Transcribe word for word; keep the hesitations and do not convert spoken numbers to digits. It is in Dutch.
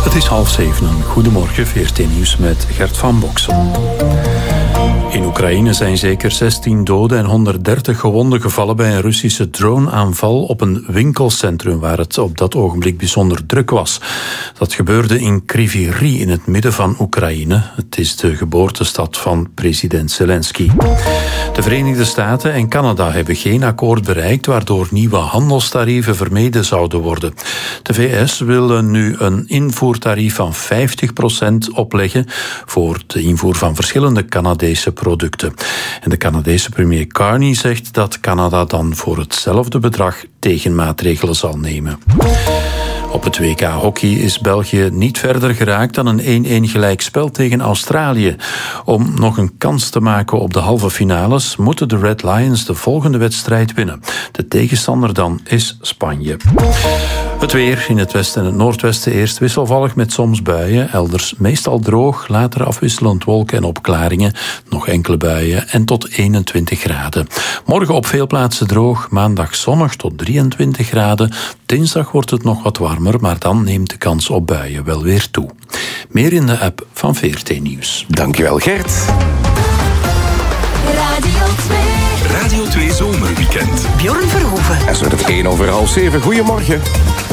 Het is half zeven. Goedemorgen, V R T Nieuws met Gert van Boksen. In Oekraïne zijn zeker zestien doden en honderddertig gewonden gevallen bij een Russische droneaanval op een winkelcentrum waar het op dat ogenblik bijzonder druk was. Dat gebeurde in Kryvyi Rih in het midden van Oekraïne. Het is de geboortestad van president Zelensky. De Verenigde Staten en Canada hebben geen akkoord bereikt waardoor nieuwe handelstarieven vermeden zouden worden. De V S wil nu een invoertarief van vijftig procent opleggen voor de invoer van verschillende Canadese producten. En de Canadese premier Carney zegt dat Canada dan voor hetzelfde bedrag tegenmaatregelen zal nemen. Op het W K hockey is België niet verder geraakt dan een één-één gelijkspel tegen Australië. Om nog een kans te maken op de halve finales moeten de Red Lions de volgende wedstrijd winnen. De tegenstander dan is Spanje. Het weer in het westen en het noordwesten eerst wisselvallig met soms buien. Elders meestal droog, later afwisselend wolken en opklaringen. Nog enkele buien en tot eenentwintig graden. Morgen op veel plaatsen droog, maandag zonnig tot drieëntwintig graden. Dinsdag wordt het nog wat warmer, maar dan neemt de kans op buien wel weer toe. Meer in de app van V R T Nieuws. Dankjewel, Gert. Radio twee. Radio twee Zomerweekend. Bjorn Verhoeven. En zo het één over half zeven. Goedemorgen.